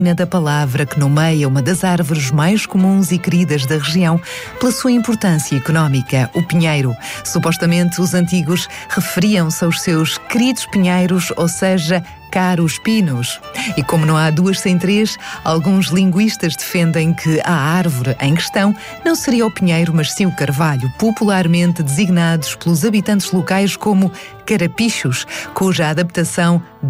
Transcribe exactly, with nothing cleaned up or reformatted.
da palavra que nomeia uma das árvores mais comuns e queridas da região pela sua importância económica, o pinheiro. Supostamente, os antigos referiam-se aos seus queridos pinheiros, ou seja, caros pinos. E como não há duas sem três, alguns linguistas defendem que a árvore em questão não seria o pinheiro, mas sim o carvalho, popularmente designados pelos habitantes locais como carapichos, cuja adaptação